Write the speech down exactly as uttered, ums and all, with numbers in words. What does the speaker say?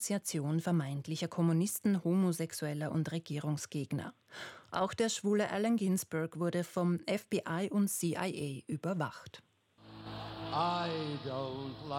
Denunziation vermeintlicher Kommunisten, Homosexueller und Regierungsgegner. Auch der schwule Allen Ginsberg wurde vom F B I und C I A überwacht. I don't like